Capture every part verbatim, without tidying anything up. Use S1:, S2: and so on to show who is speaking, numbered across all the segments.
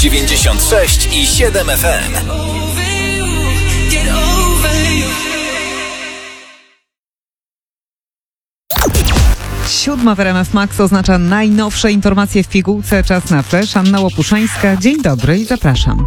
S1: dziewięćdziesiąt sześć i siedem F M.
S2: Siódma w R M F Max oznacza najnowsze informacje w pigułce. Czas na Flash. Anna Łopuszańska. Dzień dobry i zapraszam.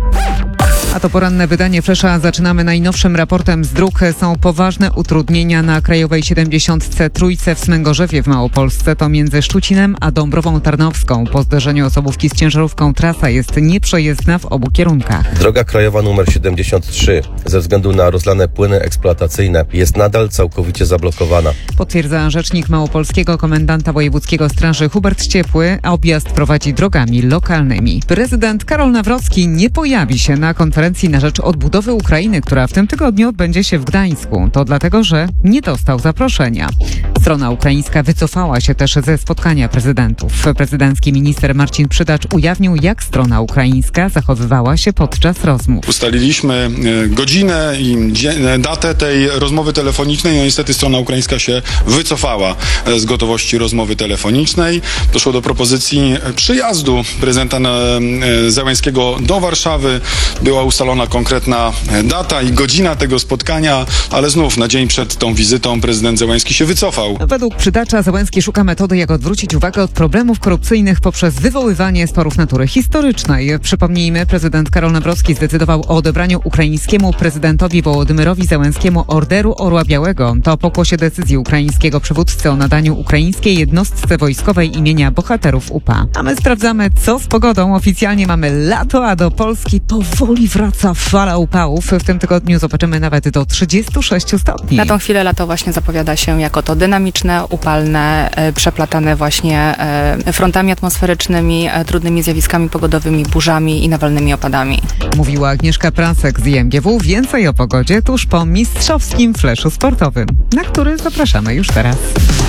S2: A to poranne wydanie Flesza. Zaczynamy najnowszym raportem z dróg. Są poważne utrudnienia na Krajowej siedemdziesiątce trójce w Smęgorzewie w Małopolsce. To między Szczucinem a Dąbrową Tarnowską. Po zderzeniu osobówki z ciężarówką trasa jest nieprzejezdna w obu kierunkach.
S3: Droga krajowa numer siedemdziesiąt trzy ze względu na rozlane płyny eksploatacyjne jest nadal całkowicie zablokowana.
S2: Potwierdza rzecznik małopolskiego komendanta wojewódzkiego straży Hubert Ciepły, a objazd prowadzi drogami lokalnymi. Prezydent Karol Nawrocki nie pojawi się na konferencji na rzecz odbudowy Ukrainy, która w tym tygodniu odbędzie się w Gdańsku. To dlatego, że nie dostał zaproszenia. Strona ukraińska wycofała się też ze spotkania prezydentów. Prezydencki minister Marcin Przydacz ujawnił, jak strona ukraińska zachowywała się podczas rozmów.
S4: Ustaliliśmy godzinę i datę tej rozmowy telefonicznej. No niestety strona ukraińska się wycofała z gotowości rozmowy telefonicznej. Doszło do propozycji przyjazdu prezydenta Zełenskiego do Warszawy. Była ustalona konkretna data i godzina tego spotkania, ale znów na dzień przed tą wizytą prezydent Zełenski się wycofał.
S2: Według Przydacza Zełenski szuka metody, jak odwrócić uwagę od problemów korupcyjnych poprzez wywoływanie sporów natury historycznej. Przypomnijmy, prezydent Karol Nawrocki zdecydował o odebraniu ukraińskiemu prezydentowi Wołodymyrowi Zełenskiemu Orderu Orła Białego. To pokłosie decyzji ukraińskiego przywódcy o nadaniu ukraińskiej jednostce wojskowej imienia bohaterów U P A. A my sprawdzamy, co z pogodą. Oficjalnie mamy lato, a do Polski powoli wraca fala upałów. W tym tygodniu zobaczymy nawet do trzydziestu sześciu stopni.
S5: Na tą chwilę lato właśnie zapowiada się jako to dynamiczne, upalne, e, przeplatane właśnie e, frontami atmosferycznymi, e, trudnymi zjawiskami pogodowymi, burzami i nawalnymi opadami.
S2: Mówiła Agnieszka Prasek z I M G W. Więcej o pogodzie tuż po mistrzowskim fleszu sportowym, na który zapraszamy już teraz.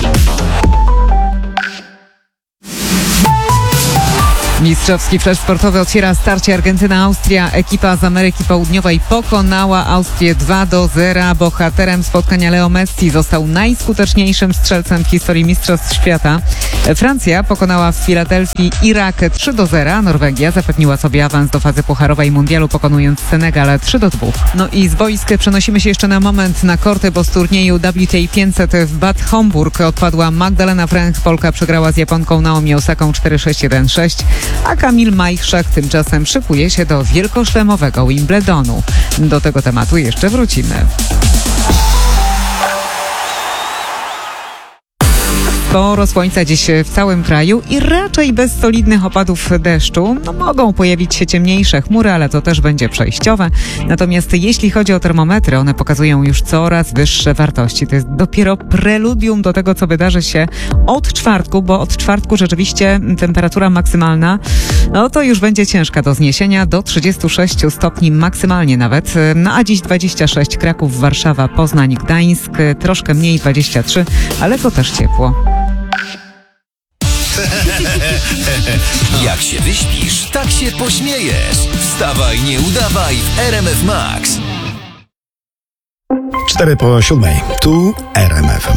S2: Mistrzowski flesz sportowy otwiera starcie Argentyna-Austria. Ekipa z Ameryki Południowej pokonała Austrię dwa do zera. Bohaterem spotkania Leo Messi został najskuteczniejszym strzelcem w historii Mistrzostw Świata. Francja pokonała w Filadelfii Irak trzy do zera. Norwegia zapewniła sobie awans do fazy pucharowej mundialu, pokonując Senegal trzy do dwóch. No i z boisk przenosimy się jeszcze na moment na korty, bo z turnieju W T A pięćset w Bad Homburg odpadła Magdalena Fręch. Polka przegrała z Japonką Naomi Osaką cztery sześć jeden sześć. A Kamil Majchrzak tymczasem szykuje się do wielkoszlemowego Wimbledonu. Do tego tematu jeszcze wrócimy. Sporo słońca dziś w całym kraju i raczej bez solidnych opadów deszczu. No, mogą pojawić się ciemniejsze chmury, ale to też będzie przejściowe. Natomiast jeśli chodzi o termometry, one pokazują już coraz wyższe wartości. To jest dopiero preludium do tego, co wydarzy się od czwartku, bo od czwartku rzeczywiście temperatura maksymalna, no to już będzie ciężka do zniesienia, do trzydziestu sześciu stopni maksymalnie nawet. No a dziś dwadzieścia sześć Kraków, Warszawa, Poznań, Gdańsk, troszkę mniej dwadzieścia trzy, ale to też ciepło.
S1: Jak się wyśpisz, tak się pośmiejesz. Wstawaj, nie udawaj w R M F Max.
S6: Cztery po siódmej. Tu R M F